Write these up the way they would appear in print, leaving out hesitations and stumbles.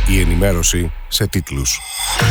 Η ενημέρωση σε τίτλους.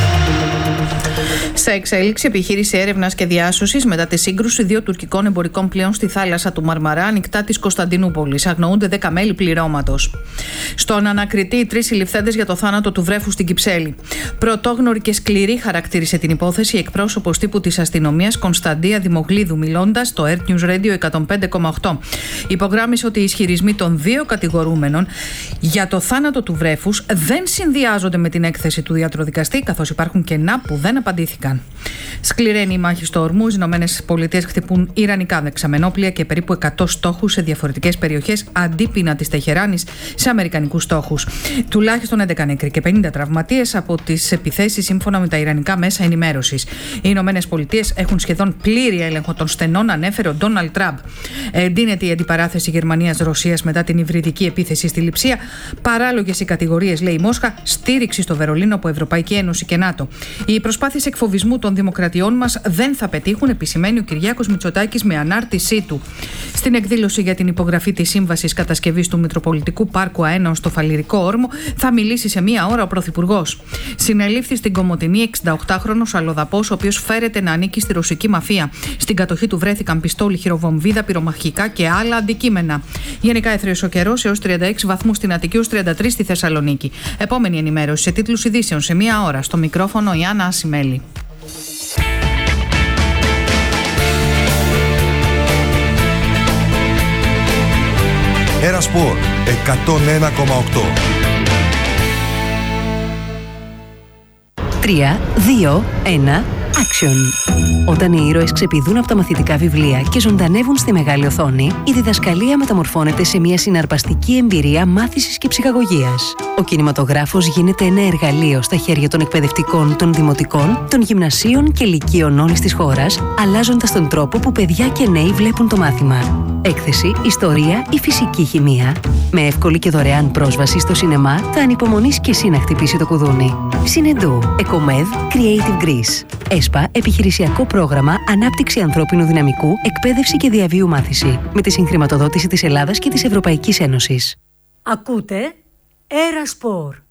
Σε εξέλιξη επιχείρηση έρευνας και διάσωσης μετά τη σύγκρουση δύο τουρκικών εμπορικών πλοίων στη θάλασσα του Μαρμαρά, ανοιχτά της Κωνσταντινούπολης. Αγνοούνται 10 μέλη πληρώματος. Στον ανακριτή, οι 3 συλληφθέντες για το θάνατο του βρέφου στην Κυψέλη. Πρωτόγνωρη και σκληρή χαρακτήρισε την υπόθεση η εκπρόσωπος τύπου της αστυνομίας Κωνσταντία Δημογλίδου, μιλώντας στο Earth News Radio 105,8. Υπογράμμισε ότι οι ισχυρισμοί των δύο κατηγορούμενων για το θάνατο του βρέφους δεν συνδυάζονται με την έκθεση του ιατροδικαστή, καθώς υπάρχουν κενά που δεν απαντήθηκαν. Σκληραίνει η μάχη στο Ορμούζ. Οι ΗΠΑ χτυπούν ιρανικά δεξαμενόπλια και περίπου 100 στόχους σε διαφορετικές περιοχές αντίπεινα της Τεχεράνης σε αμερικανικούς στόχους. Τουλάχιστον 11 νεκροί και 50 τραυματίες από τις επιθέσεις, σύμφωνα με τα ιρανικά μέσα ενημέρωσης. Οι ΗΠΑ έχουν σχεδόν πλήρη έλεγχο των στενών, ανέφερε ο Ντόναλντ Τραμπ. Εντείνεται η αντιπαράθεση Γερμανίας-Ρωσίας μετά την υβριδική επίθεση στη Λειψία. Παράλογες οι κατηγορίες, λέει η Μόσχα, στήριξη στο Βερολίνο από Ευρωπαϊκή Ένωση και ΝΑΤΟ. Οι προσπάθειες εκφοβισμού των δημοκρατιών μας δεν θα πετύχουν, επισημαίνει ο Κυριάκος Μητσοτάκης με ανάρτησή του. Στην εκδήλωση για την υπογραφή της σύμβασης κατασκευής του Μητροπολιτικού Πάρκου Αέναων στο Φαλιρικό Όρμο θα μιλήσει σε μία ώρα ο Πρωθυπουργός. Συνελήφθη στην Κομοτηνή 68χρονος αλλοδαπός, ο οποίος φέρεται να ανήκει στη ρωσική μαφία. Στην κατοχή του βρέθηκαν πιστόλι, χειροβομβίδα, πυρομαχικά και άλλα αντικείμενα. Γενικά έθριος ο καιρός, έως 36 βαθμούς στην Αττική, έως 33 στη Θεσσαλονίκη. Επόμενη ενημέρωση σε τίτλους ειδήσεων σε μία ώρα. Στο μικρόφωνο η Άννα Ασημέλη. Ένα Σπορ 101,8. 3, 2, 1, action. Όταν οι ήρωες ξεπηδούν από τα μαθητικά βιβλία και ζωντανεύουν στη μεγάλη οθόνη, η διδασκαλία μεταμορφώνεται σε μια συναρπαστική εμπειρία μάθησης και ψυχαγωγίας. Ο κινηματογράφος γίνεται ένα εργαλείο στα χέρια των εκπαιδευτικών, των δημοτικών, των γυμνασίων και λυκείων όλης της χώρας, αλλάζοντας τον τρόπο που παιδιά και νέοι βλέπουν το μάθημα. Έκθεση, ιστορία ή φυσική χημεία. Με εύκολη και δωρεάν πρόσβαση στο σινεμά, θα ανυπομονείς και εσύ να χτυπήσει το κουδούνι. Συνεντού, Εκομέδ, Creative Greece. ΕΣΠΑ, επιχειρησιακό πρόγραμμα ανάπτυξη ανθρώπινου δυναμικού, εκπαίδευση και διαβίου μάθηση. Με τη συγχρηματοδότηση της Ελλάδας και της Ευρωπαϊκής Ένωσης. Ακούτε Ένα Σπορ.